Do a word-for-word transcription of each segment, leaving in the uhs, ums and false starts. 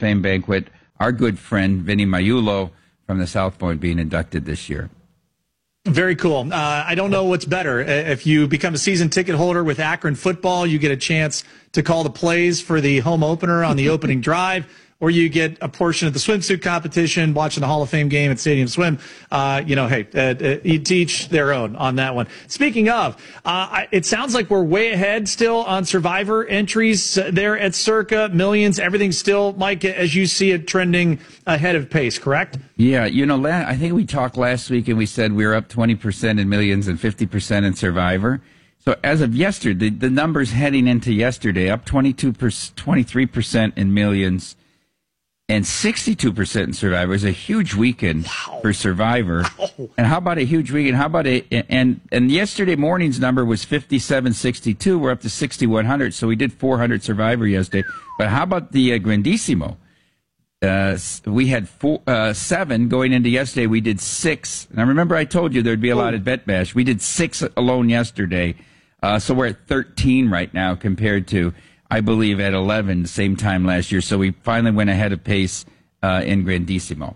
Fame banquet, our good friend Vinny Maiulo from the South Point being inducted this year. Very cool. Uh, I don't know what's better. If you become a season ticket holder with Akron football, you get a chance to call the plays for the home opener on the opening drive, or you get a portion of the swimsuit competition watching the Hall of Fame game at Stadium Swim. Uh, you know, hey, uh, uh, each their own on that one. Speaking of, uh, it sounds like we're way ahead still on Survivor entries there at Circa Millions. Everything's still, Mike, as you see it, trending ahead of pace, correct? Yeah, you know, I think we talked last week and we said we were up twenty percent in Millions and fifty percent in Survivor. So as of yesterday, the, the numbers heading into yesterday, up twenty-two percent, twenty-three percent in Millions and sixty-two percent in Survivor. Is a huge weekend wow. for Survivor. Wow. And how about a huge weekend? How about a, and, and yesterday morning's number was fifty-seven sixty-two. We're up to sixty-one hundred. So we did four hundred Survivor yesterday. But how about the uh, Grandissimo? Uh, we had four, uh, seven going into yesterday. We did six. And I remember I told you there'd be a lot at Bet Bash. We did six alone yesterday. Uh, so we're at thirteen right now compared to, I believe, at eleven the same time last year. So we finally went ahead of pace uh, in Grandissimo.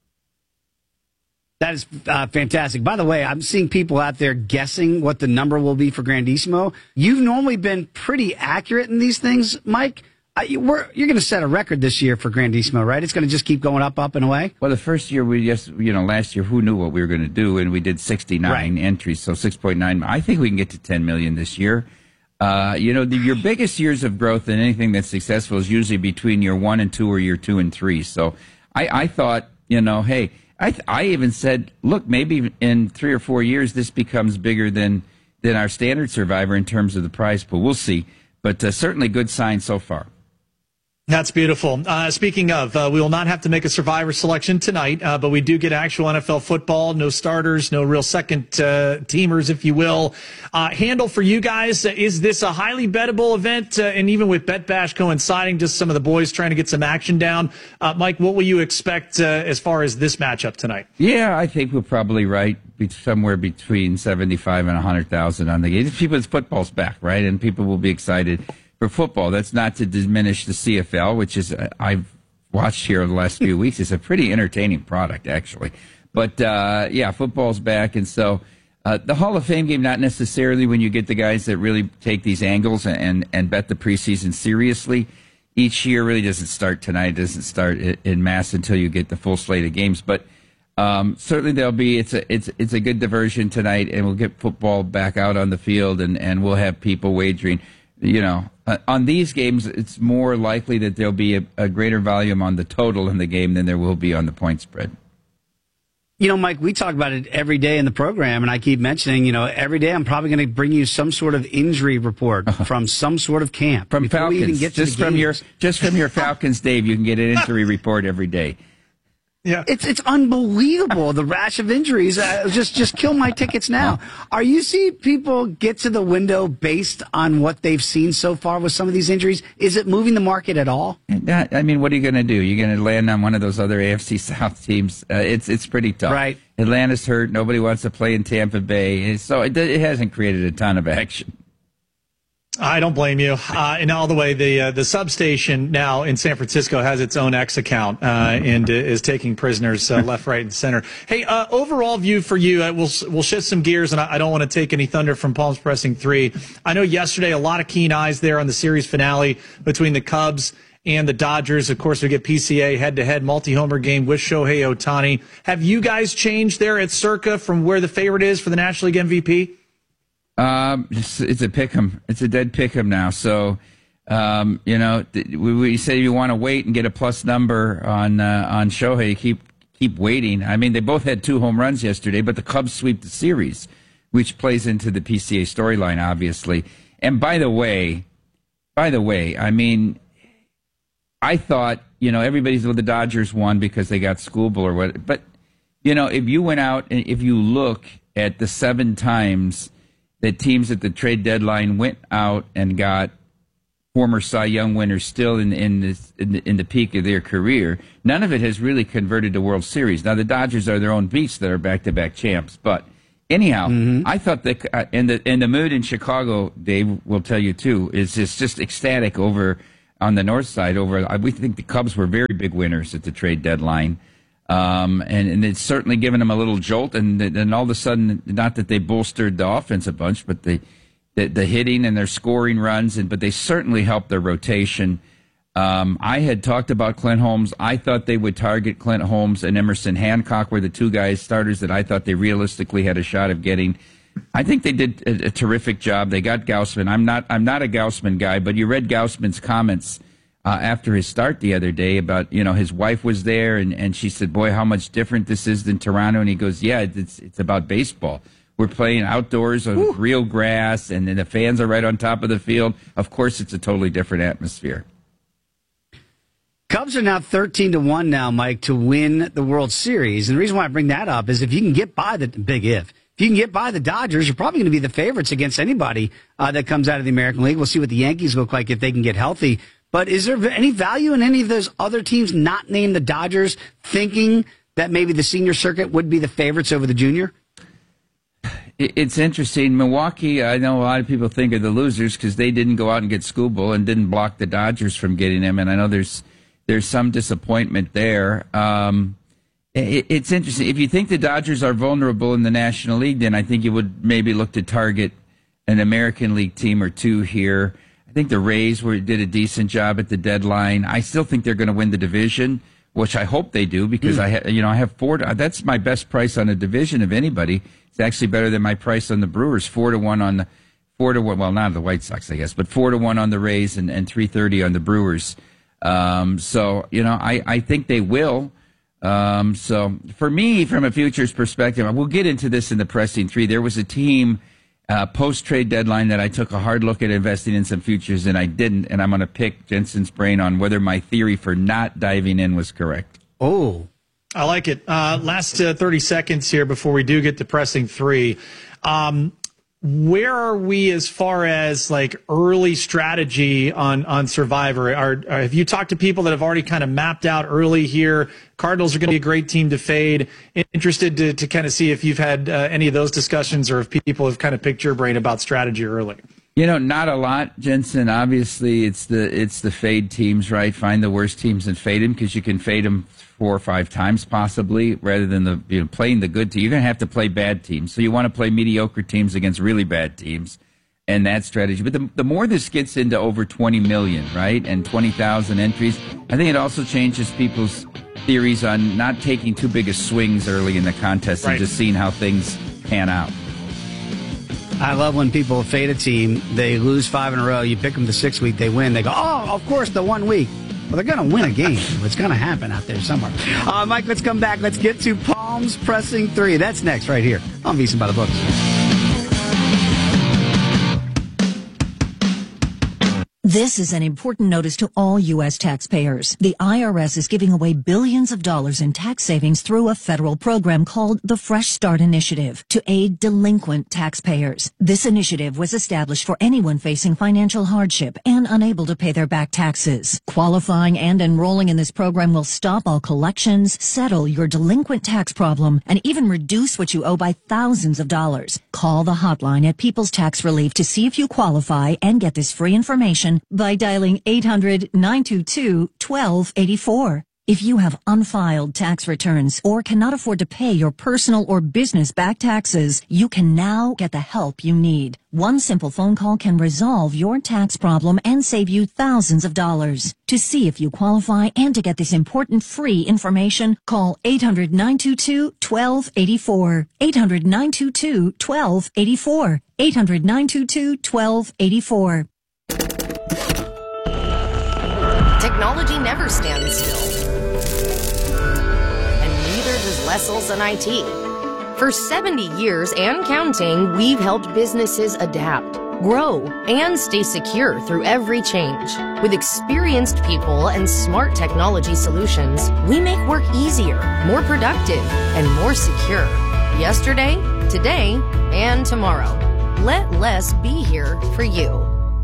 That is uh, fantastic. By the way, I'm seeing people out there guessing what the number will be for Grandissimo. You've normally been pretty accurate in these things, Mike. Uh, you, we're, you're going to set a record this year for Grandissimo, right? It's going to just keep going up, up, and away? Well, the first year, we just, you know, last year, who knew what we were going to do? And we did sixty-nine right. entries, so six point nine. I think we can get to ten million this year. Uh, you know, the, your biggest years of growth in anything that's successful is usually between year one and two or year two and three. So I, I thought, you know, hey, I, I even said, look, maybe in three or four years, this becomes bigger than, than our standard Survivor in terms of the prize pool. We'll see. But uh, certainly good sign so far. That's beautiful. Uh, speaking of, uh, we will not have to make a Survivor selection tonight, uh, but we do get actual N F L football, no starters, no real second uh, teamers, if you will. Uh, handle for you guys, uh, is this a highly bettable event? Uh, and even with Bet Bash coinciding, just some of the boys trying to get some action down. Uh, Mike, what will you expect uh, as far as this matchup tonight? Yeah, I think we're probably right, be somewhere between seventy-five and one hundred thousand on the game. People's football's back, right? And people will be excited for football. That's not to diminish the C F L, which is uh, I've watched here over the last few weeks. It's a pretty entertaining product, actually. But, uh, yeah, football's back. And so uh, the Hall of Fame game, not necessarily when you get the guys that really take these angles and, and, and bet the preseason seriously. Each year really doesn't start tonight. It doesn't start in mass until you get the full slate of games. But um, certainly there'll be, it's a, it's, it's a good diversion tonight, and we'll get football back out on the field, and, and we'll have people wagering. You know, uh, on these games, it's more likely that there'll be a, a greater volume on the total in the game than there will be on the point spread. You know, Mike, we talk about it every day in the program, and I keep mentioning, you know, every day I'm probably going to bring you some sort of injury report from some sort of camp. From Before Falcons, we even get to just the from games. your just from your Falcons, Dave, you can get an injury report every day. Yeah, it's it's unbelievable, the rash of injuries. Uh, just just kill my tickets now. Are you seeing people get to the window based on what they've seen so far with some of these injuries? Is it moving the market at all? I mean, what are you going to do? You're going to land on one of those other A F C South teams. Uh, it's it's pretty tough. Right. Atlanta's hurt. Nobody wants to play in Tampa Bay, so it, it hasn't created a ton of action. I don't blame you. Uh, and all the way, the uh, the substation now in San Francisco has its own X account uh, and is taking prisoners uh, left, right, and center. Hey, uh, overall view for you, uh, we'll we'll shift some gears, and I, I don't want to take any thunder from Palms Pressing three. I know yesterday a lot of keen eyes there on the series finale between the Cubs and the Dodgers. Of course, we get P C A head-to-head multi-homer game with Shohei Ohtani. Have you guys changed there at Circa from where the favorite is for the National League M V P? Um, it's, it's a pick'em. It's a dead pick'em now. So, um, you know, th- we, we say you want to wait and get a plus number on uh, on Shohei. You keep keep waiting. I mean, they both had two home runs yesterday, but the Cubs sweep the series, which plays into the P C A storyline, obviously. And by the way, by the way, I mean, I thought, you know, everybody's well, the Dodgers won because they got Skubal or what. But, you know, if you went out and if you look at the seven times that teams at the trade deadline went out and got former Cy Young winners still in in, this, in, the, in the peak of their career, none of it has really converted to World Series. Now, the Dodgers are their own beasts that are back-to-back champs. But anyhow, mm-hmm. I thought that uh, and the and the mood in Chicago, Dave will tell you too, is just, just ecstatic over on the north side. Over, we think the Cubs were very big winners at the trade deadline. Um, and, and it's certainly given them a little jolt. And then all of a sudden, not that they bolstered the offense a bunch, but the, the, the hitting and their scoring runs, and but they certainly helped their rotation. Um, I had talked about Clint Holmes. I thought they would target Clint Holmes and Emerson Hancock were the two guys starters that I thought they realistically had a shot of getting. I think they did a, a terrific job. They got Gausman. I'm not, I'm not a Gausman guy, but you read Gausman's comments Uh, after his start the other day about, you know, his wife was there and, and she said, boy, how much different this is than Toronto. And he goes, yeah, it's it's about baseball. We're playing outdoors on Woo. real grass and, and the fans are right on top of the field. Of course, it's a totally different atmosphere. Cubs are now thirteen to one now, Mike, to win the World Series. And the reason why I bring that up is if you can get by the big if. If you can get by the Dodgers, you're probably going to be the favorites against anybody uh, that comes out of the American League. We'll see what the Yankees look like if they can get healthy. But is there any value in any of those other teams not named the Dodgers thinking that maybe the senior circuit would be the favorites over the junior? It's interesting. Milwaukee, I know a lot of people think are the losers because they didn't go out and get Skubal and didn't block the Dodgers from getting him. And I know there's there's some disappointment there. Um, it, it's interesting. If you think the Dodgers are vulnerable in the National League, then I think you would maybe look to target an American League team or two here. I think the Rays were, did a decent job at the deadline. I still think they're going to win the division, which I hope they do because mm. I, ha, you know, I have four. To, that's my best price on a division of anybody. It's actually better than my price on the Brewers, four to one on the four to one. Well, not the White Sox, I guess, but four to one on the Rays and, and three thirty on the Brewers. Um, so you know, I, I think they will. Um, so for me, from a futures perspective, we'll get into this in the pressing three. There was a team. Uh, post-trade deadline that I took a hard look at investing in some futures and I didn't, and I'm going to pick Jensen's brain on whether my theory for not diving in was correct. Oh, I like it. Uh, last uh, thirty seconds here before we do get to pressing three. Um, where are we as far as like early strategy on, on Survivor? Are, are, have you talked to people that have already kind of mapped out early here? Cardinals are going to be a great team to fade. Interested to, to kind of see if you've had uh, any of those discussions or if people have kind of picked your brain about strategy early. You know, not a lot, Jensen. Obviously, it's the it's the fade teams, right? Find the worst teams and fade them because you can fade them four or five times possibly rather than the you know playing the good team. You're going to have to play bad teams. So you want to play mediocre teams against really bad teams and that strategy. But the, the more this gets into over twenty million, right, and twenty thousand entries, I think it also changes people's theories on not taking too big of swings early in the contest right. and just seeing how things pan out. I love when people fade a team, they lose five in a row, you pick them the sixth week, they win, they go, oh, of course, the one week. Well, they're going to win a game. It's going to happen out there somewhere. Uh, Mike, let's come back. Let's get to Palms Pressing three. That's next right here on VSiN by the Books. This is an important notice to all U S taxpayers. The I R S is giving away billions of dollars in tax savings through a federal program called the Fresh Start Initiative to aid delinquent taxpayers. This initiative was established for anyone facing financial hardship and unable to pay their back taxes. Qualifying and enrolling in this program will stop all collections, settle your delinquent tax problem, and even reduce what you owe by thousands of dollars. Call the hotline at People's Tax Relief to see if you qualify and get this free information by dialing eight hundred, nine two two, one two eight four. If you have unfiled tax returns or cannot afford to pay your personal or business back taxes, you can now get the help you need. One simple phone call can resolve your tax problem and save you thousands of dollars. To see if you qualify and to get this important free information, call eight hundred, nine two two, one two eight four. eight hundred, nine two two, one two eight four. eight hundred, nine two two, one two eight four. Technology never stands still. And neither does Lessel's and I T. For seventy years and counting, we've helped businesses adapt, grow, and stay secure through every change. With experienced people and smart technology solutions, we make work easier, more productive, and more secure. Yesterday, today, and tomorrow. Let Les be here for you.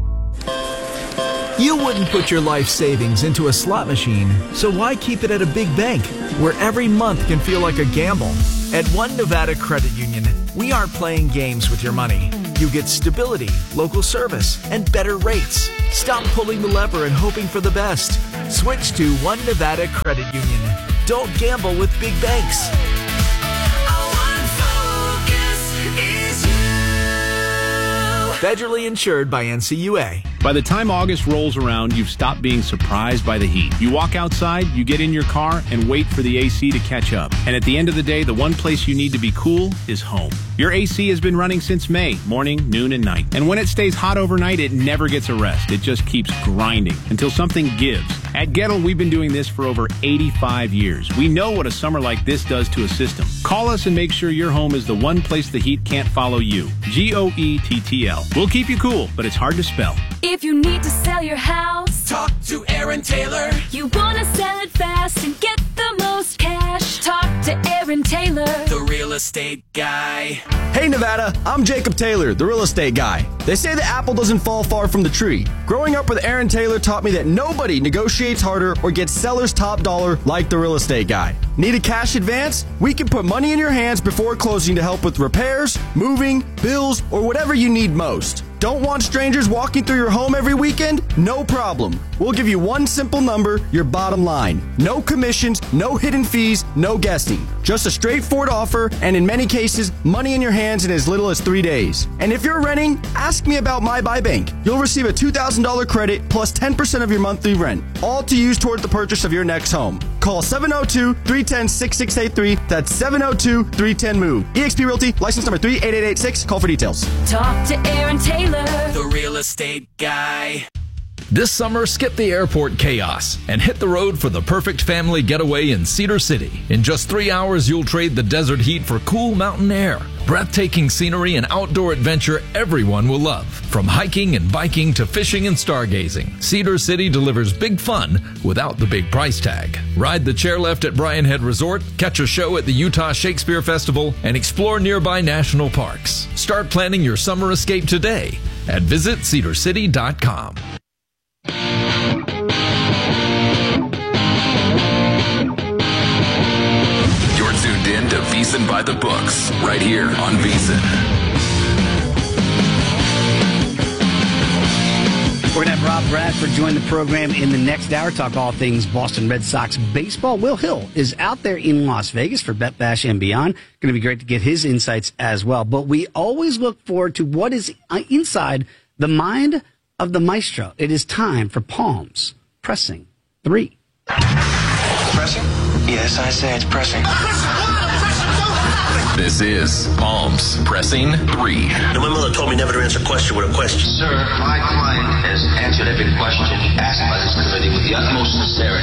You wouldn't put your life savings into a slot machine, so why keep it at a big bank, where every month can feel like a gamble? At One Nevada Credit Union, we aren't playing games with your money. you get stability, local service, and better rates. Stop pulling the lever and hoping for the best. Switch to One Nevada Credit Union. Don't gamble with big banks. Federally insured by N C U A. By the time August rolls around, you've stopped being surprised by the heat. You walk outside, you get in your car, and wait for the A C to catch up. And at the end of the day, the one place you need to be cool is home. Your A C has been running since May, morning, noon, and night. And when it stays hot overnight, it never gets a rest. It just keeps grinding until something gives. At Gettle, we've been doing this for over eighty-five years. We know what a summer like this does to a system. Call us and make sure your home is the one place the heat can't follow you. G O E T T L. We'll keep you cool, but it's hard to spell. If you need to sell your house, talk to Aaron Taylor. You want to sell it fast and get the most cash, talk to Aaron Taylor, the real estate guy. Hey Nevada, I'm Jacob Taylor, the real estate guy. They say the apple doesn't fall far from the tree. Growing up with Aaron Taylor taught me that nobody negotiates harder or gets seller's top dollar like the real estate guy. Need a cash advance? We can put money in your hands before closing to help with repairs, moving, bills, or whatever you need most. Don't want strangers walking through your home every weekend? No problem. We'll give you one simple number, your bottom line. No commissions, no hidden fees, no guessing. Just a straightforward offer, and in many cases, money in your hands in as little as three days. And if you're renting, ask me about My Buy Bank. You'll receive a two thousand dollars credit plus ten percent of your monthly rent, all to use toward the purchase of your next home. Call seven oh two, three one zero, six six eight three. That's seven oh two, three one zero, MOVE. eXp Realty, license number three eight eight eight six. Call for details. talk to Aaron Taylor, the real estate guy. This summer, skip the airport chaos and hit the road for the perfect family getaway in Cedar City. In just three hours, you'll trade the desert heat for cool mountain air, breathtaking scenery, and outdoor adventure everyone will love. From hiking and biking to fishing and stargazing, Cedar City delivers big fun without the big price tag. Ride the chairlift at Bryan Head Resort, catch a show at the Utah Shakespeare Festival, and explore nearby national parks. Start planning your summer escape today at visit cedar city dot com. You're tuned in to VSiN by the Books, right here on VSiN. We're going to have Rob Bradford join the program in the next hour, talk all things Boston Red Sox baseball. Will Hill is out there in Las Vegas for Bet Bash and beyond. Going to be great to get his insights as well. But we always look forward to what is inside the mind of the maestro. It is time for Palms Pressing Three. Pressing? Yes, I say it's pressing. This is Palms Pressing Three. Now, my mother told me never to answer a question with a question. Sir, my client has answered every question asked by this committee with the utmost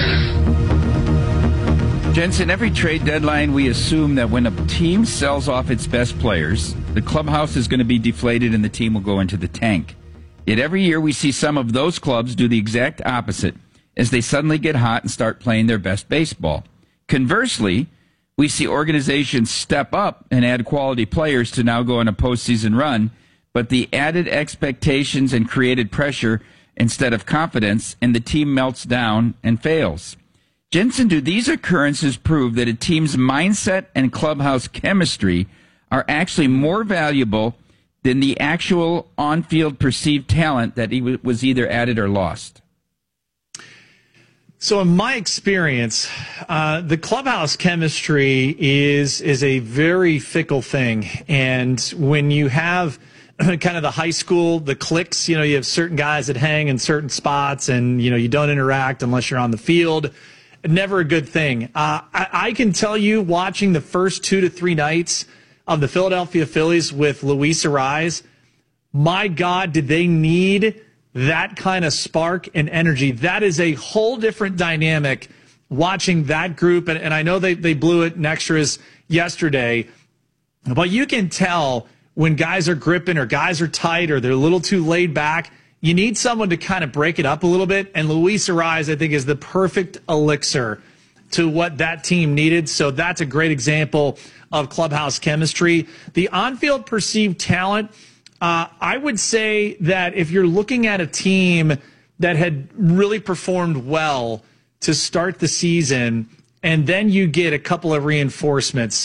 sincerity. Jensen, every trade deadline, we assume that when a team sells off its best players, the clubhouse is going to be deflated and the team will go into the tank. Yet every year we see some of those clubs do the exact opposite as they suddenly get hot and start playing their best baseball. Conversely, we see organizations step up and add quality players to now go on a postseason run, but the added expectations and created pressure instead of confidence, and the team melts down and fails. Jensen, do these occurrences prove that a team's mindset and clubhouse chemistry are actually more valuable than the actual on-field perceived talent that he was either added or lost? So in my experience, uh, the clubhouse chemistry is is a very fickle thing. And when you have kind of the high school, the cliques, you know, you have certain guys that hang in certain spots and, you know, you don't interact unless you're on the field. Never a good thing. Uh, I, I can tell you, watching the first two to three nights of the Philadelphia Phillies with Luis Arraez, my God, did they need that kind of spark and energy. That is a whole different dynamic watching that group. And, and I know they, they blew it in extras yesterday, but you can tell when guys are gripping or guys are tight or they're a little too laid back. You need someone to kind of break it up a little bit. And Luis Arraez, I think, is the perfect elixir to what that team needed. So that's a great example of clubhouse chemistry. The on-field perceived talent, Uh, I would say that if you're looking at a team that had really performed well to start the season, and then you get a couple of reinforcements,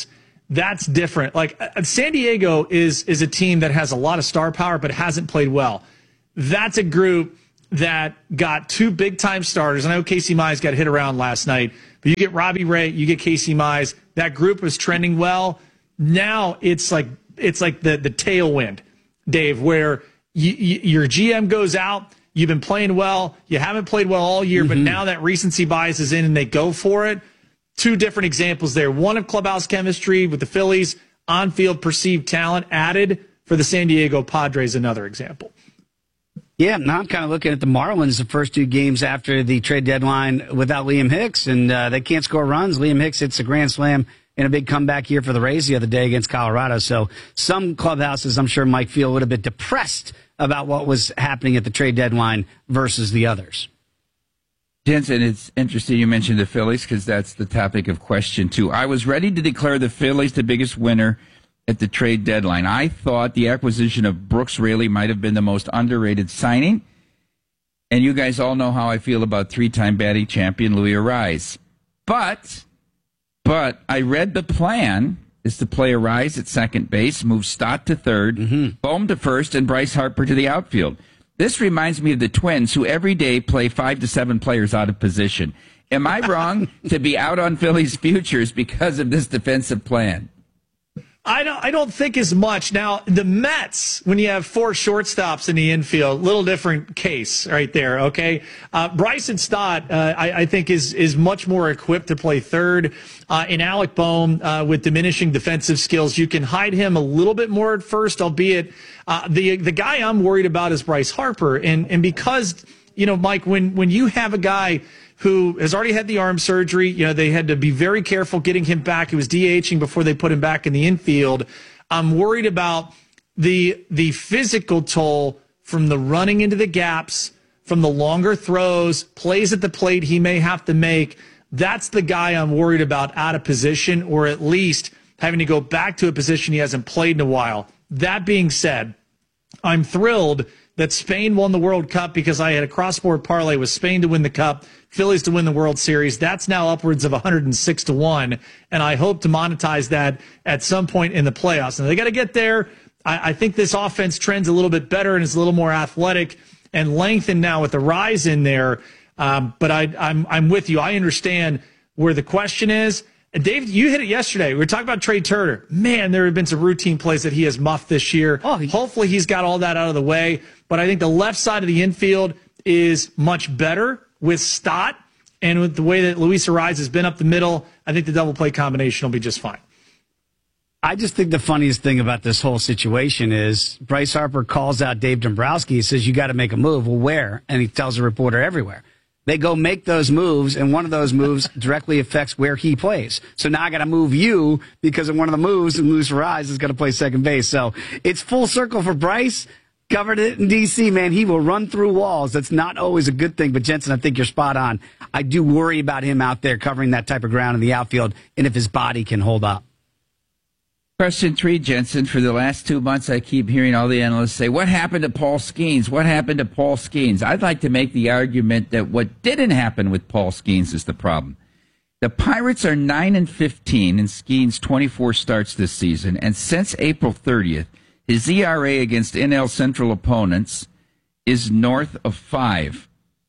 that's different. Like uh, San Diego is is a team that has a lot of star power, but hasn't played well. That's a group that got two big time starters. I know Casey Mize got hit around last night, but you get Robbie Ray, you get Casey Mize. That group was trending well. Now it's like it's like the the tailwind, Dave, where you, you, your G M goes out. You've been playing well. You haven't played well all year, mm-hmm. but now that recency bias is in and they go for it. Two different examples there. One of clubhouse chemistry with the Phillies, on-field perceived talent added for the San Diego Padres, another example. Yeah, now I'm kind of looking at the Marlins the first two games after the trade deadline without Liam Hicks, and uh, they can't score runs. Liam Hicks hits a grand slam in a big comeback here for the Rays the other day against Colorado. So some clubhouses, I'm sure, might feel a little bit depressed about what was happening at the trade deadline versus the others. Jensen, it's interesting you mentioned the Phillies because that's the topic of question two. I was ready to declare the Phillies the biggest winner at the trade deadline. I thought the acquisition of Brooks Raley might have been the most underrated signing. And you guys all know how I feel about three-time batting champion Louis Arise. But, but I read the plan is to play Arise at second base, move Stott to third, mm-hmm. Bohm to first, and Bryce Harper to the outfield. This reminds me of the Twins, who every day play five to seven players out of position. Am I wrong to be out on Phillies' futures because of this defensive plan? I don't, I don't think as much. Now, the Mets, when you have four shortstops in the infield, little different case right there, okay? Uh, Bryson Stott, uh, I, I think, is is much more equipped to play third. Uh, in Alec Bohm, uh, with diminishing defensive skills, you can hide him a little bit more at first, albeit uh, the the guy I'm worried about is Bryce Harper. And, and because, you know, Mike, when, when you have a guy who has already had the arm surgery. You know, they had to be very careful getting him back. He was DHing before they put him back in the infield. I'm worried about the the physical toll from the running into the gaps, from the longer throws, plays at the plate he may have to make. That's the guy I'm worried about out of position, or at least having to go back to a position he hasn't played in a while. That being said, I'm thrilled that Spain won the World Cup because I had a cross-board parlay with Spain to win the Cup, Phillies to win the World Series. That's now upwards of one hundred six to one, and I hope to monetize that at some point in the playoffs. Now, they got to get there. I, I think this offense trends a little bit better and is a little more athletic and lengthened now with the rise in there. Um, but I, I'm, I'm with you. I understand where the question is. And Dave, you hit it yesterday. We were talking about Trey Turner. Man, there have been some routine plays that he has muffed this year. Oh, he- Hopefully he's got all that out of the way. But I think the left side of the infield is much better with Stott. And with the way that Luis Arraez has been up the middle, I think the double play combination will be just fine. I just think the funniest thing about this whole situation is Bryce Harper calls out Dave Dombrowski. He says, you got to make a move. Well, where? And he tells a reporter everywhere. They go make those moves, and one of those moves directly affects where he plays. So now I got to move you because of one of the moves, and Luis Arraez is going to play second base. So it's full circle for Bryce. Covered it in D C, man. He will run through walls. That's not always a good thing. But, Jensen, I think you're spot on. I do worry about him out there covering that type of ground in the outfield and if his body can hold up. Question three, Jensen. For the last two months, I keep hearing all the analysts say, what happened to Paul Skeens? What happened to Paul Skeens? I'd like to make the argument that what didn't happen with Paul Skeens is the problem. The Pirates are nine and fifteen in Skeens' twenty-four starts this season, and since April thirtieth, his E R A against N L Central opponents is north of five.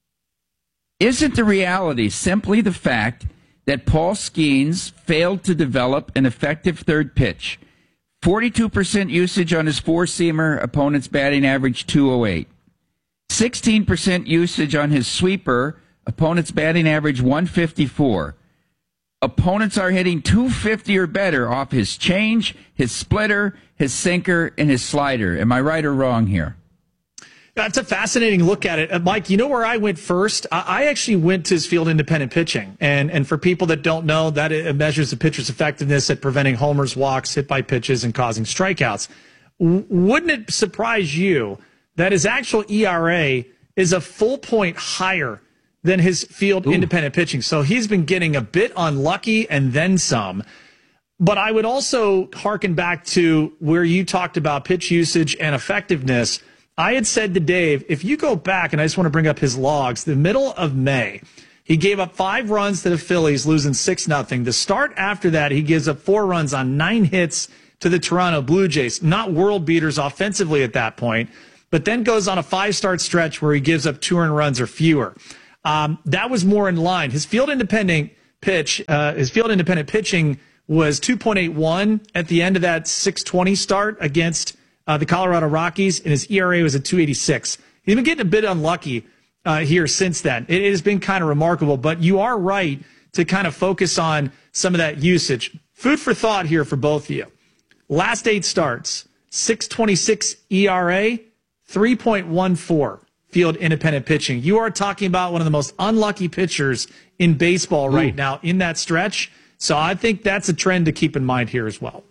Isn't the reality simply the fact that Paul Skeens failed to develop an effective third pitch? forty-two percent usage on his four-seamer, opponent's batting average two oh eight. sixteen percent usage on his sweeper, opponent's batting average one fifty-four. Opponents are hitting two fifty or better off his change, his splitter, his sinker, and his slider. Am I right or wrong here? That's a fascinating look at it. Uh, Mike, you know where I went first? I, I actually went to his field independent pitching. And and for people that don't know, that it measures the pitcher's effectiveness at preventing homers, walks, hit by pitches, and causing strikeouts. W- wouldn't it surprise you that his actual E R A is a full point higher than his field Ooh. independent pitching? So he's been getting a bit unlucky and then some. But I would also hearken back to where you talked about pitch usage and effectiveness. I had said to Dave, if you go back, and I just want to bring up his logs, the middle of May, He gave up five runs to the Phillies, losing six nothing. The start after that, he gives up four runs on nine hits to the Toronto Blue Jays. Not world beaters offensively at that point, but then goes on a five-start stretch where he gives up two earned runs or fewer. Um, that was more in line. His field independent pitch, uh, his field independent pitching was two point eight one at the end of that six twenty start against uh, the Colorado Rockies, and his E R A was at two eighty-six. He's been getting a bit unlucky Uh, here since then. It has been kind of remarkable, but you are right to kind of focus on some of that usage. Food for thought here for both of you. Last eight starts, six twenty-six E R A, three point one four field independent pitching. You are talking about one of the most unlucky pitchers in baseball right Ooh. now in that stretch. So I think that's a trend to keep in mind here as well.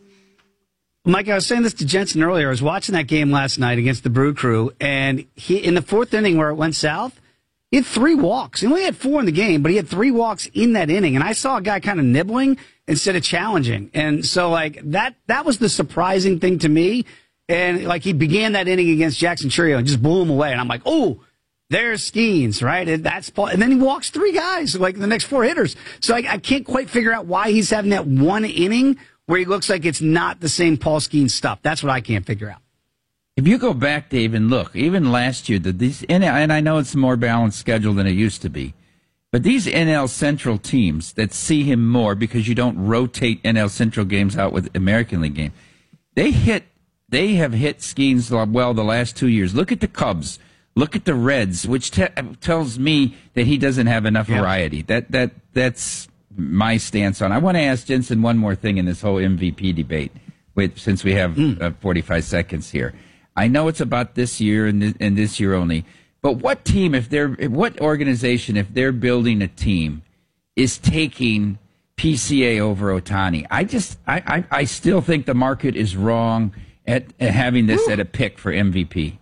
Mike, I was saying this to Jensen earlier. I was watching that game last night against the Brew Crew, and he in the fourth inning where it went south, he had three walks. He only had four in the game, but he had three walks in that inning. And I saw a guy kind of nibbling instead of challenging. And so, like, that that was the surprising thing to me. And, like, he began that inning against Jackson Chourio and just blew him away. And I'm like, oh, there's Skeens, right? And, that's Paul. And then he walks three guys, like, the next four hitters. So I, I can't quite figure out why he's having that one inning where he looks like it's not the same Paul Skeens stuff. That's what I can't figure out. If you go back, Dave, and look, even last year, the, these and I know it's a more balanced schedule than it used to be, but these N L Central teams that see him more because you don't rotate N L Central games out with American League game, they hit, they have hit Skeens well the last two years. Look at the Cubs, look at the Reds, which te- tells me that he doesn't have enough yeah. variety. That that that's my stance on. I want to ask Jensen one more thing in this whole M V P debate, with since we have mm. uh, forty-five seconds here. I know it's about this year and, th- and this year only, but what team, if they're, what organization, if they're building a team, is taking P C A over Ohtani? I just, I, I, I still think the market is wrong at, at having this Ooh. at a pick for M V P.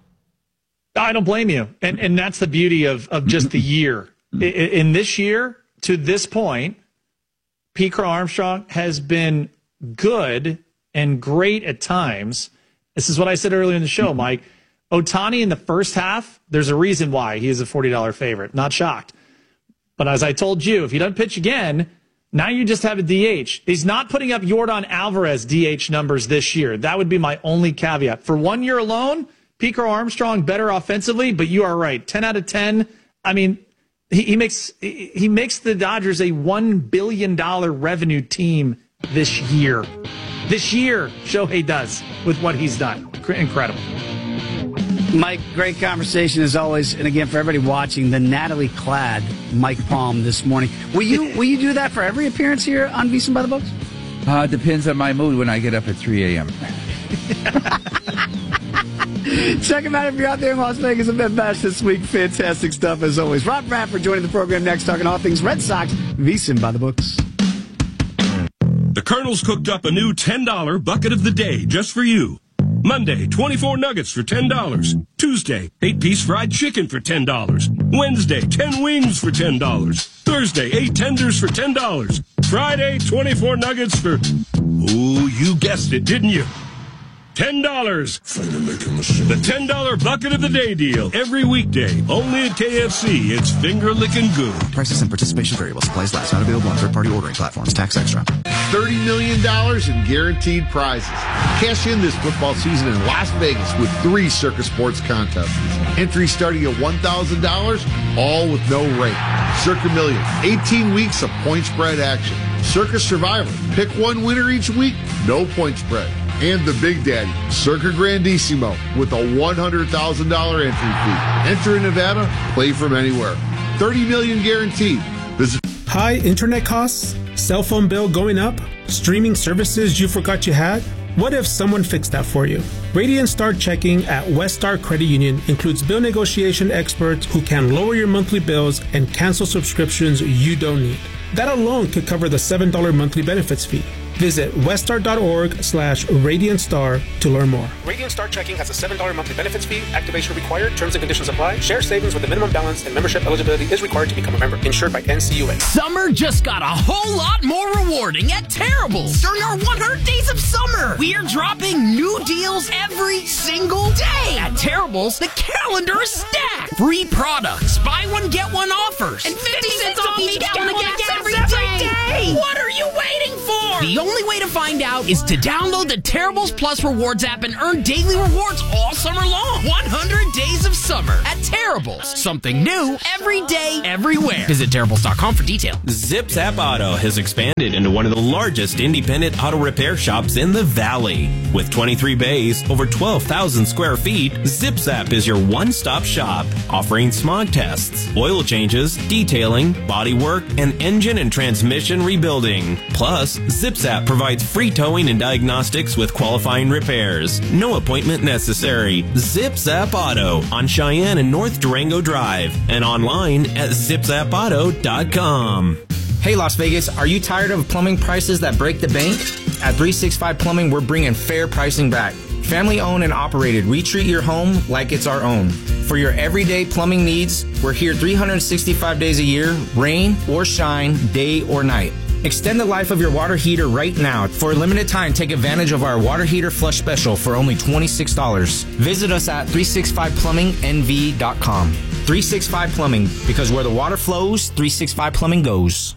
I don't blame you, and and that's the beauty of of just the year. In, in this year, to this point, Pete Crow Armstrong has been good and great at times. This is what I said earlier in the show, Mike. Ohtani in the first half, there's a reason why he is a forty dollars favorite. Not shocked. But as I told you, if he doesn't pitch again, now you just have a D H. He's not putting up Yordan Alvarez D H numbers this year. That would be my only caveat. For one year alone, Pete Crow Armstrong better offensively, but you are right. ten out of ten. I mean, he, he makes he makes the Dodgers a one billion dollars revenue team this year. This year, Shohei does with what he's done. Incredible. Mike, great conversation as always. And again, for everybody watching, the Natalie clad Mike Palm this morning. Will you will you do that for every appearance here on VSiN by the Books? Uh, depends on my mood when I get up at three a.m. Check him out if you're out there in Las Vegas at Bet Bash this week. Fantastic stuff as always. Rob Bradford joining the program next, talking all things Red Sox. VSiN by the Books. The Colonel's cooked up a new ten dollar bucket of the day just for you. Monday, twenty-four nuggets for ten dollars. Tuesday, eight-piece fried chicken for ten dollars. Wednesday, ten wings for ten dollars. Thursday, eight tenders for ten dollars. Friday, twenty-four nuggets for... Oh, you guessed it, didn't you? ten dollars. The ten dollar bucket of the day deal. Every weekday. Only at K F C. It's finger-licking good. Prices and participation variable. Supplies last. Not available on third-party ordering platforms. Tax extra. thirty million dollars in guaranteed prizes. Cash in this football season in Las Vegas with three Circus Sports contests. Entry starting at one thousand dollars, all with no rate. Circa Million. eighteen weeks of point spread action. Circus Survivor. Pick one winner each week. No point spread. And the Big Daddy, Circa Grandissimo, with a one hundred thousand dollars entry fee. Enter in Nevada, play from anywhere. thirty million dollars guaranteed. Visit. High internet costs? Cell phone bill going up? Streaming services you forgot you had? What if someone fixed that for you? Radiant Start Checking at West Star Credit Union includes bill negotiation experts who can lower your monthly bills and cancel subscriptions you don't need. That alone could cover the seven dollar monthly benefits fee. Visit weststar.org slash Radiant Star to learn more. Radiant Star Checking has a seven dollars monthly benefits fee. Activation required. Terms and conditions apply. Share savings with a minimum balance and membership eligibility is required to become a member. Insured by N C U A. Summer just got a whole lot more rewarding at Terrible's during our one hundred days of summer. We are dropping new deals every single day. At Terrible's, the calendar is stacked. Free products, buy one, get one offers, and fifty cents off each gallon of gas every day. What are you waiting for? The only way to find out is to download the Terrible's Plus Rewards app and earn daily rewards all summer long. one hundred days of summer at Terrible's. Something new every day, everywhere. Visit Terrible's dot com for details. ZipZap Auto has expanded into one of the largest independent auto repair shops in the Valley. With twenty-three bays, over twelve thousand square feet, ZipZap is your one-stop shop, offering smog tests, oil changes, detailing, bodywork, and engine and transmission rebuilding. Plus, ZipZap provides free towing and diagnostics with qualifying repairs. No appointment necessary. ZipZap Auto on Cheyenne and North Durango Drive and online at zip zap auto dot com. Hey Las Vegas, are you tired of plumbing prices that break the bank? At three sixty-five Plumbing, we're bringing fair pricing back. Family owned and operated, we treat your home like it's our own. For your everyday plumbing needs, we're here three hundred sixty-five days a year, rain or shine, day or night. Extend the life of your water heater right now. For a limited time, take advantage of our water heater flush special for only twenty-six dollars. Visit us at three sixty-five plumbing n v dot com. three sixty-five Plumbing, because where the water flows, three sixty-five Plumbing goes.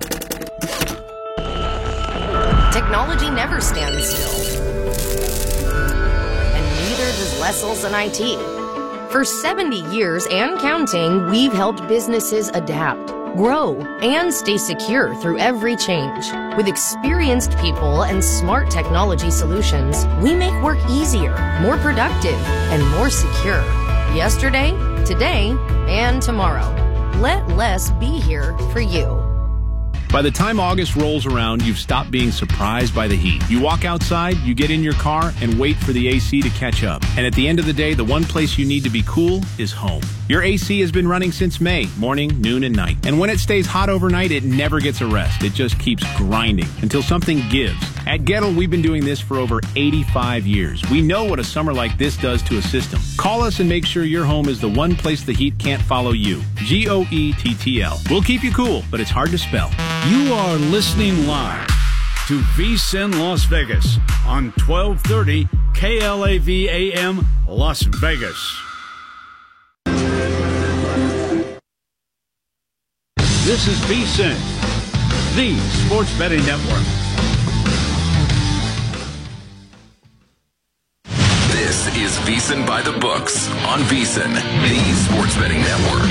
Technology never stands still. And neither does Lessels and I T. For seventy years and counting, we've helped businesses adapt, grow, and stay secure through every change. With experienced people and smart technology solutions, we make work easier, more productive, and more secure. Yesterday, today, and tomorrow. Let less be here for you. By the time August rolls around, you've stopped being surprised by the heat. You walk outside, you get in your car, and wait for the A C to catch up. And at the end of the day, the one place you need to be cool is home. Your A C has been running since May, morning, noon, and night. And when it stays hot overnight, it never gets a rest. It just keeps grinding until something gives. At Gettle, we've been doing this for over eighty-five years. We know what a summer like this does to a system. Call us and make sure your home is the one place the heat can't follow you. G O E T T L. We'll keep you cool, but it's hard to spell. You are listening live to VSiN Las Vegas on twelve thirty K L A V A M Las Vegas. This is VSiN, the sports betting network. This is VSiN by the Books on VSiN, the sports betting network.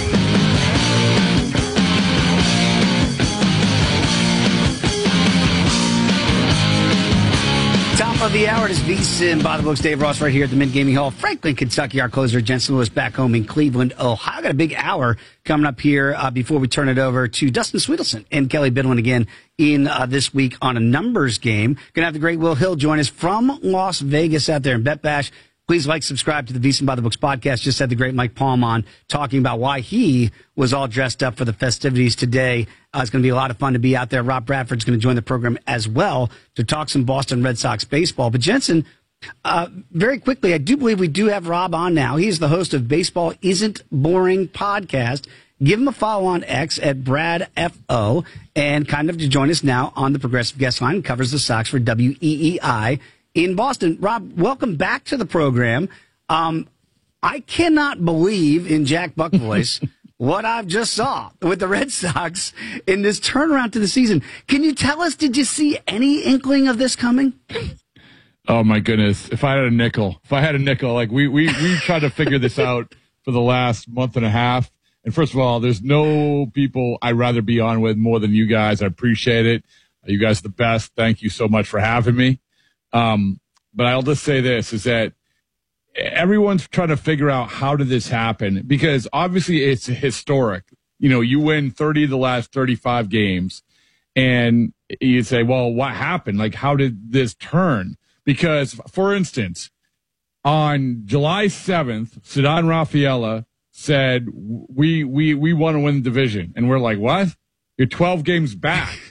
Top of the hour, it is VSiN by the Books. Dave Ross right here at the Mint Gaming Hall, Franklin, Kentucky. Our closer, Jensen Lewis, back home in Cleveland, Ohio. Got a big hour coming up here uh, before we turn it over to Dustin Sweetelson and Kelly Bidwin again in uh, this week on a numbers game. Going to have the great Will Hill join us from Las Vegas out there in Bet Bash. Please like, subscribe to the VSiN by the Books podcast. Just had the great Mike Palm on talking about why he was all dressed up for the festivities today. Uh, it's going to be a lot of fun to be out there. Rob Bradford's going to join the program as well to talk some Boston Red Sox baseball. But Jensen, uh, very quickly, I do believe we do have Rob on now. He's the host of Baseball Isn't Boring podcast. Give him a follow on X at Brad F O and kind of to join us now on the Progressive Guest Line. Covers the Sox for W E E I in Boston. Rob, welcome back to the program. Um, I cannot believe in Jack Buck voice what I've just saw with the Red Sox in this turnaround to the season. Can you tell us, did you see any inkling of this coming? Oh my goodness. If I had a nickel, if I had a nickel, like we, we, we tried to figure this out for the last month and a half. And first of all, there's no people I'd rather be on with more than you guys. I appreciate it. You guys are the best. Thank you so much for having me. Um, but I'll just say this is that everyone's trying to figure out how did this happen, because obviously it's historic. You know, you win thirty of the last thirty-five games and you say, well, what happened? Like, how did this turn? Because, for instance, on July seventh, Ceddanne Rafaela said, we, we, we want to win the division. And we're like, what? You're twelve games back.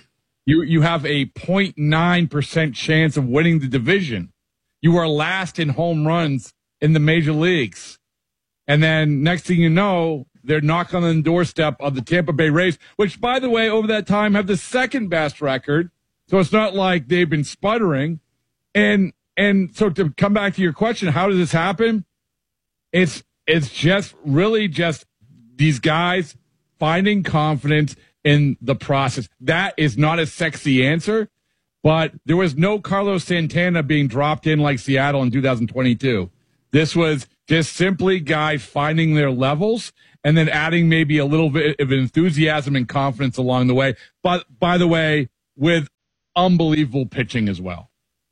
You you have a zero point nine percent chance of winning the division. You are last in home runs in the major leagues. And then next thing you know, they're knocking on the doorstep of the Tampa Bay Rays, which, by the way, over that time have the second best record. So it's not like they've been sputtering. And and so to come back to your question, how does this happen? It's it's just really just these guys finding confidence in the process. That is not a sexy answer, but there was no Carlos Santana being dropped in like Seattle in two thousand twenty-two. This was just simply guys finding their levels and then adding maybe a little bit of enthusiasm and confidence along the way. But by the way, with unbelievable pitching as well.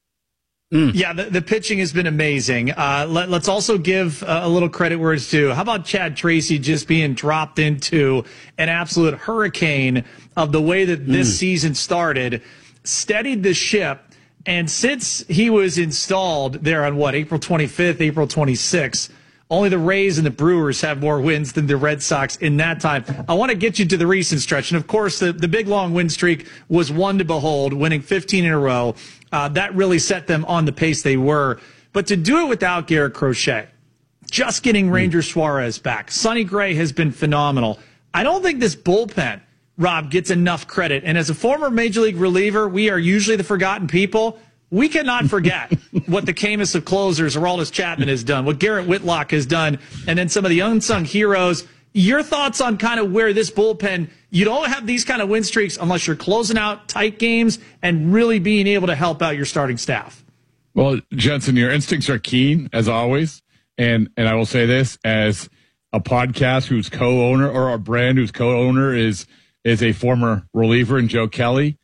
Mm. Yeah, the, the pitching has been amazing. Uh, let, let's also give uh, a little credit where it's due. How about Chad Tracy just being dropped into an absolute hurricane of the way that this mm. season started, steadied the ship, and since he was installed there on what, April twenty-fifth, April twenty-sixth, only the Rays and the Brewers have more wins than the Red Sox in that time. I want to get you to the recent stretch. And, of course, the, the big, long win streak was one to behold, winning fifteen in a row. Uh, that really set them on the pace they were. But to do it without Garrett Crochet, just getting Ranger Suarez back, Sonny Gray has been phenomenal. I don't think this bullpen, Rob, gets enough credit. And as a former Major League reliever, we are usually the forgotten people. We cannot forget what the Camus of closers, Aroldis Chapman, has done, what Garrett Whitlock has done, and then some of the unsung heroes. Your thoughts on kind of where this bullpen, you don't have these kind of win streaks unless you're closing out tight games and really being able to help out your starting staff. Well, Jensen, your instincts are keen, as always. And and I will say this, as a podcast whose co-owner, or a brand whose co-owner is is a former reliever in Joe Kelly,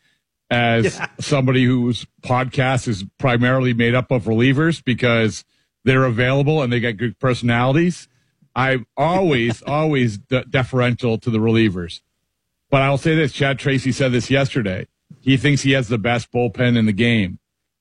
as yeah. somebody whose podcast is primarily made up of relievers because they're available and they got good personalities, I'm always, always de- deferential to the relievers. But I'll say this, Chad Tracy said this yesterday. He thinks he has the best bullpen in the game.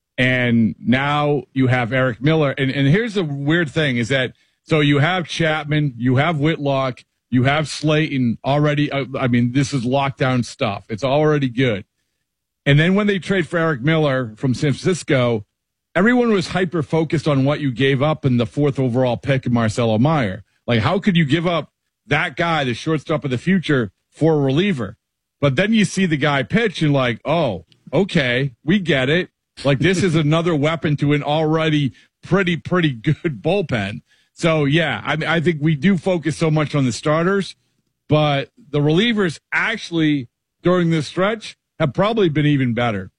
And now you have Eric Miller. And, and here's the weird thing is that, so you have Chapman, you have Whitlock, you have Slayton already. Uh, I mean, this is lockdown stuff. It's already good. And then when they trade for Eric Miller from San Francisco, everyone was hyper-focused on what you gave up in the fourth overall pick of Marcelo Meyer. Like, how could you give up that guy, the shortstop of the future, for a reliever? But then you see the guy pitch and like, oh, okay, we get it. Like, this is another weapon to an already pretty, pretty good bullpen. So, yeah, I, I think we do focus so much on the starters, but the relievers actually, during this stretch, have probably been even better.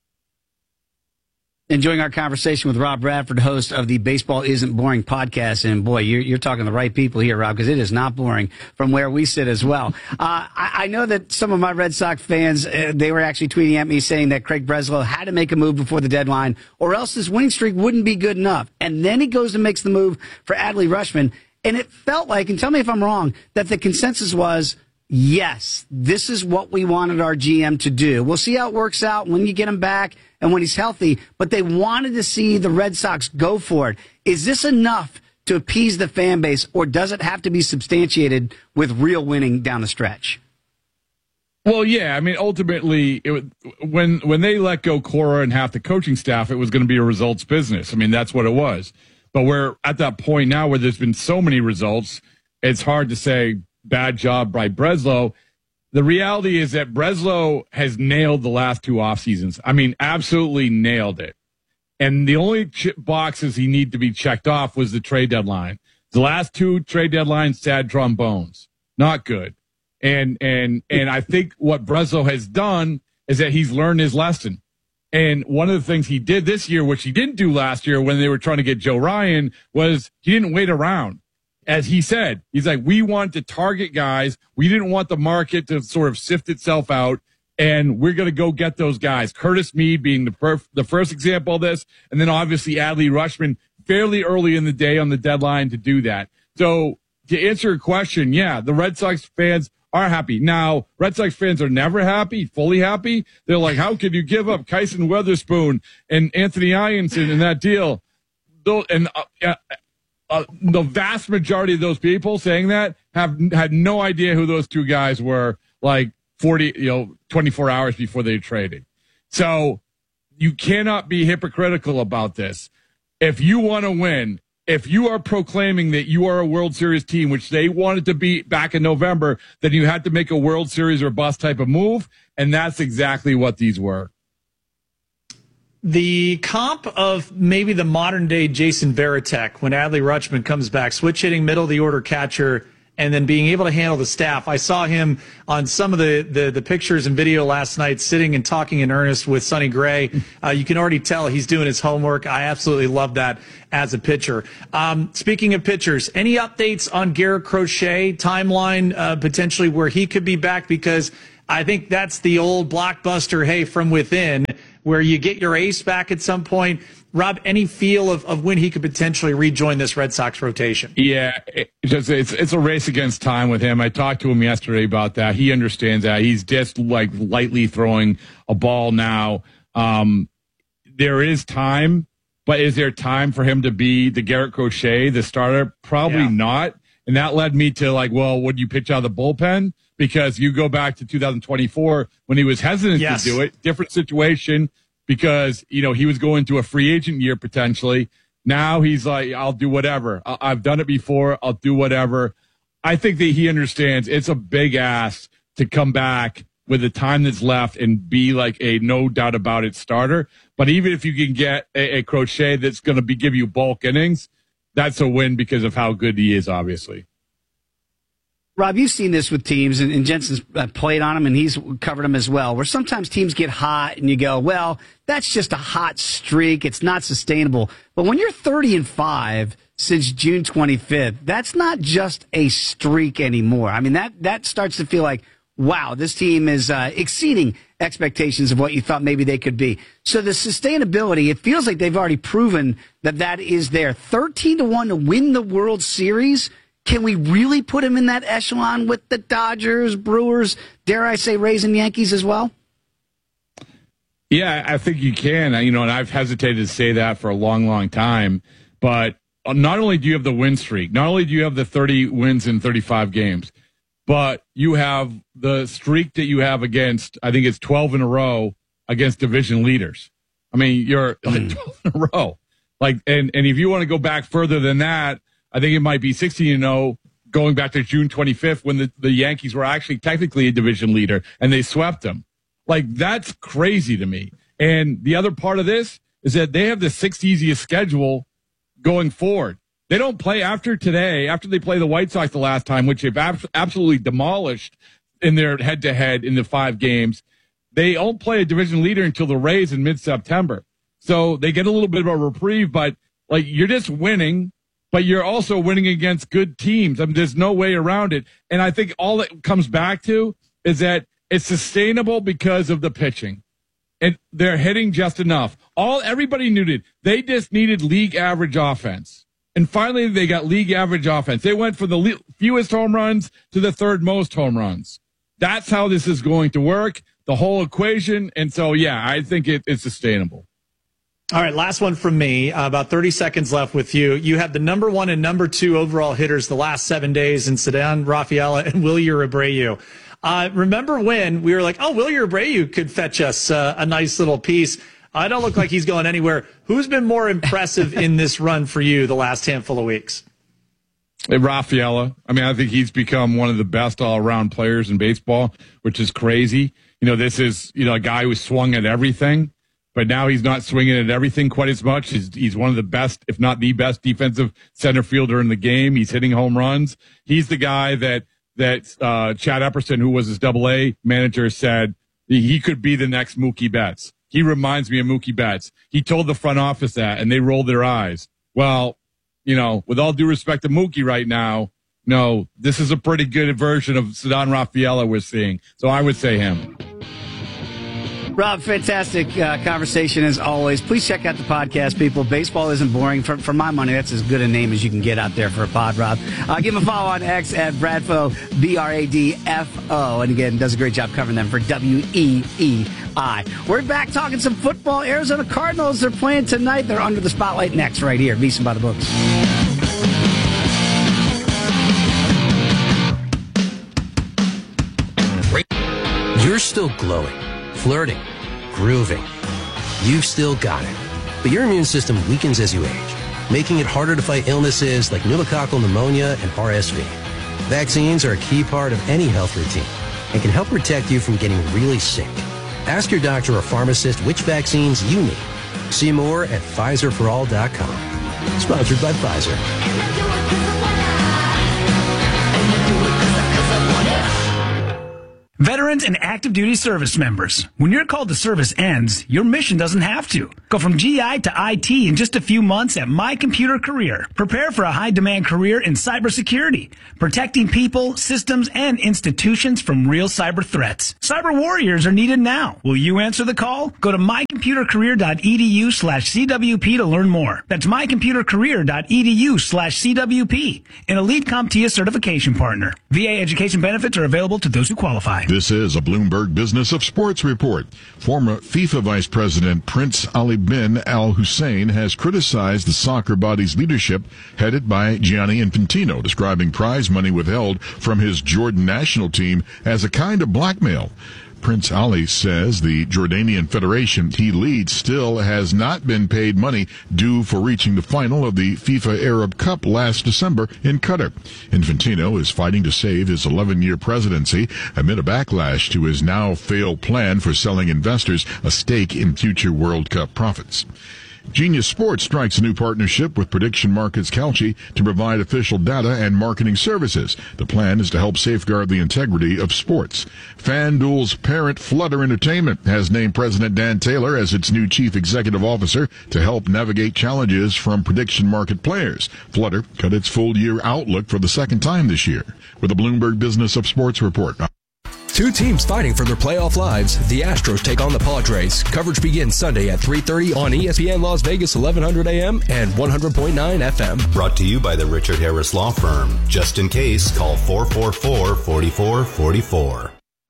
Enjoying our conversation with Rob Bradford, host of the Baseball Isn't Boring podcast. And boy, you're, you're talking to the right people here, Rob, because it is not boring from where we sit as well. Uh, I, I know that some of my Red Sox fans, uh, they were actually tweeting at me saying that Craig Breslow had to make a move before the deadline or else this winning streak wouldn't be good enough. And then he goes and makes the move for Adley Rutschman. And it felt like, and tell me if I'm wrong, that the consensus was, yes, this is what we wanted our G M to do. We'll see how it works out when you get him back and when he's healthy. But they wanted to see the Red Sox go for it. Is this enough to appease the fan base, or does it have to be substantiated with real winning down the stretch? Well, yeah. I mean, ultimately, it, when when they let go Cora and half the coaching staff, it was going to be a results business. I mean, that's what it was. But we're at that point now where there's been so many results, it's hard to say, bad job by Breslow. The reality is that Breslow has nailed the last two off seasons. I mean, absolutely nailed it. And the only ch- boxes he needed to be checked off was the trade deadline. The last two trade deadlines, sad trombones. Not good. And and and I think what Breslow has done is that he's learned his lesson. And one of the things he did this year, which he didn't do last year when they were trying to get Joe Ryan, was he didn't wait around. As he said, he's like, we want to target guys. We didn't want the market to sort of sift itself out, and we're going to go get those guys. Curtis Mead being the, perf- the first example of this, and then obviously Adley Rutschman fairly early in the day on the deadline to do that. So to answer your question, yeah, the Red Sox fans are happy. Now, Red Sox fans are never happy, fully happy. They're like, how could you give up Kyson Weatherspoon and Anthony Ianson in that deal? And uh, uh, Uh, the vast majority of those people saying that have had no idea who those two guys were. Like, forty, you know, twenty-four hours before they traded. So you cannot be hypocritical about this. If you want to win, if you are proclaiming that you are a World Series team, which they wanted to be back in November, then you had to make a World Series or bust type of move, and that's exactly what these were. The comp of maybe the modern-day Jason Varitek when Adley Rutschman comes back, switch-hitting middle-of-the-order catcher, and then being able to handle the staff. I saw him on some of the, the, the pictures and video last night sitting and talking in earnest with Sonny Gray. Uh, you can already tell he's doing his homework. I absolutely love that as a pitcher. Um, speaking of pitchers, any updates on Garrett Crochet timeline, uh, potentially where he could be back? Because I think that's the old blockbuster, hey, from within, where you get your ace back at some point. Rob, any feel of, of when he could potentially rejoin this Red Sox rotation? Yeah, it, it's, it's it's a race against time with him. I talked to him yesterday about that. He understands that. He's just like lightly throwing a ball now. Um, there is time, but is there time for him to be the Garrett Crochet, the starter? Probably yeah. not. And that led me to like, well, would you pitch out of the bullpen? Because you go back to two thousand twenty-four when he was hesitant yes. to do it, different situation. Because, you know, he was going to a free agent year potentially. Now he's like, I'll do whatever. I- I've done it before. I'll do whatever. I think that he understands it's a big ask to come back with the time that's left and be like a no doubt about it starter. But even if you can get a, a Crochet that's going to be give you bulk innings, that's a win because of how good he is, obviously. Rob, you've seen this with teams, and, and Jensen's played on them, and he's covered them as well, where sometimes teams get hot, and you go, well, that's just a hot streak. It's not sustainable. But when you're thirty and five since June twenty-fifth, that's not just a streak anymore. I mean, that, that starts to feel like, wow, this team is uh, exceeding expectations of what you thought maybe they could be. So the sustainability, it feels like they've already proven that that is there. thirteen to one to win the World Series. Can we really put him in that echelon with the Dodgers, Brewers, dare I say Rays and Yankees as well? Yeah, I think you can. You know, and I've hesitated to say that for a long, long time. But not only do you have the win streak, not only do you have the thirty wins in thirty-five games, but you have the streak that you have against, I think it's twelve in a row against division leaders. I mean, you're like twelve in a row. Like, and, and if you want to go back further than that, I think it might be sixteen and oh going back to June twenty-fifth when the, the Yankees were actually technically a division leader and they swept them. Like, that's crazy to me. And the other part of this is that they have the sixth easiest schedule going forward. They don't play after today, after they play the White Sox the last time, which they've ab- absolutely demolished in their head-to-head in the five games. They don't play a division leader until the Rays in mid-September. So they get a little bit of a reprieve, but, like, you're just winning. But you're also winning against good teams. I mean, there's no way around it. And I think all it comes back to is that it's sustainable because of the pitching. And they're hitting just enough. All everybody needed, they just needed league average offense. And finally, they got league average offense. They went from the le- fewest home runs to the third most home runs. That's how this is going to work, the whole equation. And so, yeah, I think it, it's sustainable. All right, last one from me. Uh, about thirty seconds left with you. You have the number one and number two overall hitters the last seven days in Ceddanne Rafaela and Wilyer Abreu. Uh, remember when we were like, oh, Wilyer Abreu could fetch us uh, a nice little piece. I don't look like he's going anywhere. Who's been more impressive in this run for you the last handful of weeks? Rafaela. I mean, I think he's become one of the best all-around players in baseball, which is crazy. You know, this is, you know, a guy who swung at everything. But now he's not swinging at everything quite as much. He's, he's one of the best, if not the best, defensive center fielder in the game. He's hitting home runs. He's the guy that that uh, Chad Epperson, who was his Double A manager, said he could be the next Mookie Betts. He reminds me of Mookie Betts. He told the front office that, and they rolled their eyes. Well, you know, with all due respect to Mookie right now, no, this is a pretty good version of Ceddanne Rafaela we're seeing. So I would say him. Rob, fantastic uh, conversation as always. Please check out the podcast, people. Baseball isn't boring. For, for my money, that's as good a name as you can get out there for a pod, Rob. Uh, give him a follow on X at Bradfo, B R A D F O. And again, does a great job covering them for W E E I. We're back talking some football. Arizona Cardinals, they're playing tonight. They're under the spotlight next right here. VSiN by the Books. You're still glowing, flirting, grooving. You've still got it. But your immune system weakens as you age, making it harder to fight illnesses like pneumococcal pneumonia and R S V. Vaccines are a key part of any health routine and can help protect you from getting really sick. Ask your doctor or pharmacist which vaccines you need. See more at Pfizer for all dot com. Sponsored by Pfizer. Veterans and active duty service members, when your call to service ends, your mission doesn't have to. Go from G I to I T in just a few months at My Computer Career. Prepare for a high-demand career in cybersecurity, protecting people, systems, and institutions from real cyber threats. Cyber warriors are needed now. Will you answer the call? Go to mycomputercareer.edu slash CWP to learn more. That's mycomputercareer.edu slash CWP, an Elite CompTIA certification partner. V A education benefits are available to those who qualify. This is a Bloomberg Business of Sports report. Former FIFA Vice President Prince Ali bin Al Hussein has criticized the soccer body's leadership headed by Gianni Infantino, describing prize money withheld from his Jordan national team as a kind of blackmail. Prince Ali says the Jordanian federation he leads still has not been paid money due for reaching the final of the FIFA Arab Cup last December in Qatar. Infantino is fighting to save his eleven-year presidency amid a backlash to his now failed plan for selling investors a stake in future World Cup profits. Genius Sports strikes a new partnership with Prediction Markets Kalshi to provide official data and marketing services. The plan is to help safeguard the integrity of sports. FanDuel's parent Flutter Entertainment has named President Dan Taylor as its new chief executive officer to help navigate challenges from prediction market players. Flutter cut its full-year outlook for the second time this year. With a Bloomberg Business of Sports report. Two teams fighting for their playoff lives. The Astros take on the Padres. Coverage begins Sunday at three thirty on E S P N Las Vegas, eleven hundred A M and one hundred point nine F M. Brought to you by the Richard Harris Law Firm. Just in case, call four four four, four four four four.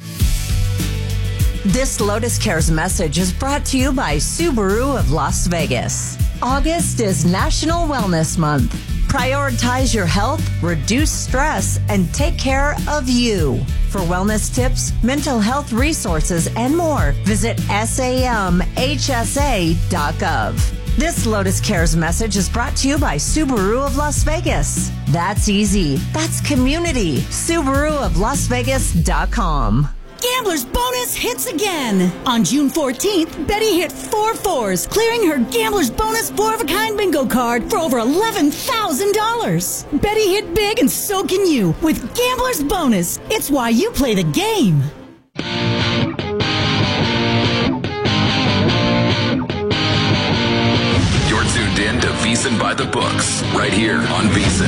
This Lotus Cares message is brought to you by Subaru of Las Vegas. August is National Wellness Month. Prioritize your health, reduce stress, and take care of you. For wellness tips, mental health resources, and more, visit S A M H S A dot gov. This Lotus Cares message is brought to you by Subaru of Las Vegas. That's easy. That's community. Subaru of Las Vegas dot com. Gambler's Bonus hits again. On June fourteenth, Betty hit four fours, clearing her Gambler's Bonus four-of-a-kind bingo card for over eleven thousand dollars. Betty hit big, and so can you with Gambler's Bonus. It's why you play the game. You're tuned in to VEASAN by the Books, right here on VEASAN.